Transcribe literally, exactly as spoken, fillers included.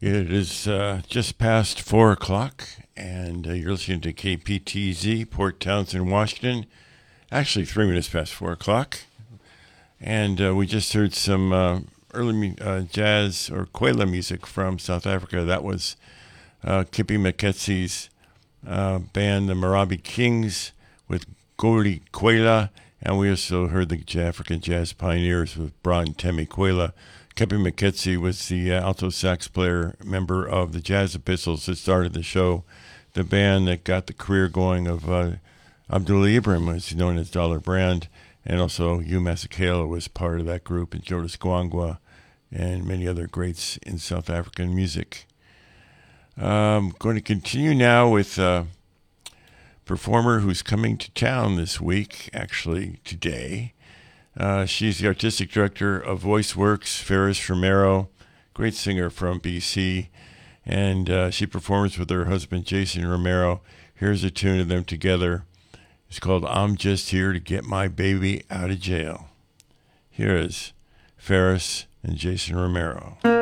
It is uh, just past four o'clock, and uh, you're listening to K P T Z, Port Townsend, Washington. Actually, three minutes past four o'clock. And uh, we just heard some uh, early uh, jazz or Kwela music from South Africa. That was uh, Kippie Meketse's uh, band, the Marabi Kings, with Goli Kwela. And we also heard the African Jazz Pioneers with Bra and Temi Kwela. Kippie Meketse was the uh, alto sax player, member of the Jazz Epistles that started the show. The band that got the career going of uh, Abdullah Ibrahim, was known as Dollar Brand, and also Hugh Masekela was part of that group, and Jonas Gwangwa, and many other greats in South African music. I'm going to continue now with a performer who's coming to town this week, actually today. Uh, she's the artistic director of VoiceWorks, Ferris Romero, great singer from B C, and uh, she performs with her husband, Jason Romero. Here's a tune of them together. It's called I'm Just Here to Get My Baby Out of Jail. Here is Ferris and Jason Romero.